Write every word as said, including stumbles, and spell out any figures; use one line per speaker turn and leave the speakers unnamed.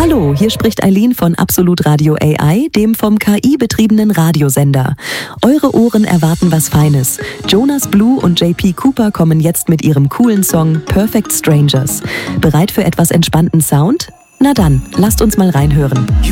Hallo, hier spricht Eileen von Absolut Radio A I, dem vom K I-betriebenen Radiosender. Eure Ohren erwarten was Feines. Jonas Blue und J P Cooper kommen jetzt mit ihrem coolen Song Perfect Strangers. Bereit für etwas entspannten Sound? Na dann, lasst uns mal reinhören.